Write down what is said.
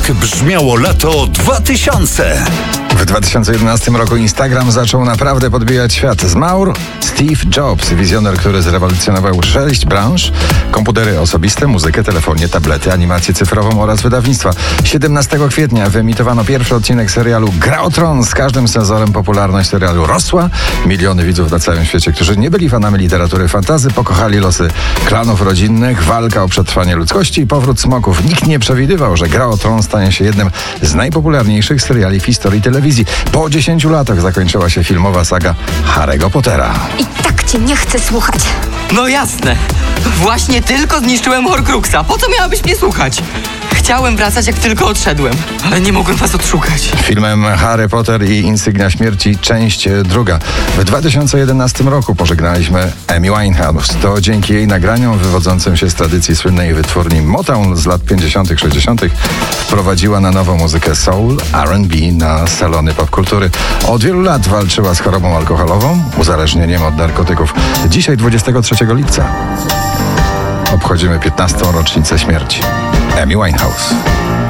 Tak brzmiało lato 2000. W 2011 roku Instagram zaczął naprawdę podbijać świat. Zmarł Steve Jobs, wizjoner, który zrewolucjonował 6 branż: komputery osobiste, muzykę, telefonię, tablety, animację cyfrową oraz wydawnictwa. 17 kwietnia wyemitowano pierwszy odcinek serialu Gra o Tron. Z każdym sezonem popularność serialu rosła. Miliony widzów na całym świecie, którzy nie byli fanami literatury fantasy, pokochali losy klanów rodzinnych, walka o przetrwanie ludzkości i powrót smoków. Nikt nie przewidywał, że Gra o Tron stanie się jednym z najpopularniejszych seriali w historii telewizji. Po 10 latach zakończyła się filmowa saga Harry'ego Pottera. I tak cię nie chcę słuchać. No jasne. Właśnie tylko zniszczyłem Horcruxa. Po co miałabyś mnie słuchać? Chciałem wracać, jak tylko odszedłem, ale nie mogłem was odszukać. Filmem Harry Potter i Insygnia Śmierci, część druga. W 2011 roku pożegnaliśmy Amy Winehouse. To dzięki jej nagraniom wywodzącym się z tradycji słynnej wytwórni Motown z lat 50., 60. wprowadziła na nowo muzykę soul, R&B na salony popkultury. Od wielu lat walczyła z chorobą alkoholową, uzależnieniem od narkotyków. Dzisiaj, 23 lipca, obchodzimy 15. rocznicę śmierci Amy Winehouse.